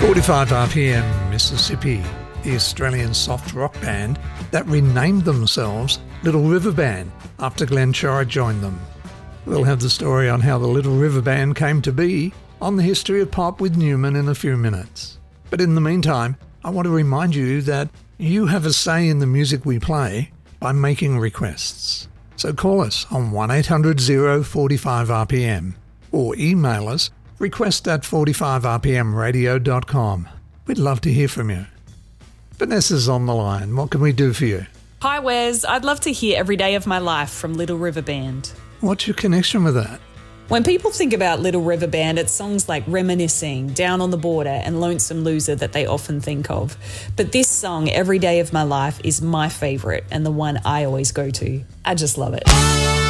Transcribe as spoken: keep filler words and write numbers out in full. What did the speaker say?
forty-five R P M Mississippi, the Australian soft rock band that renamed themselves Little River Band after Glenn Shorrock joined them. We'll have the story on how the Little River Band came to be on the history of pop with Newman in a few minutes. But in the meantime, I want to remind you that you have a say in the music we play by making requests. So call us on one eight hundred oh forty-five R P M or email us request at forty-five r p m radio dot com. We'd love to hear from you. Vanessa's on the line. What can we do for you? Hi Wes, I'd love to hear Every Day of My Life from Little River Band. What's your connection with that? When people think about Little River Band, it's songs like Reminiscing, Down on the Border and Lonesome Loser that they often think of. But this song, Every Day of My Life, is my favourite and the one I always go to. I just love it.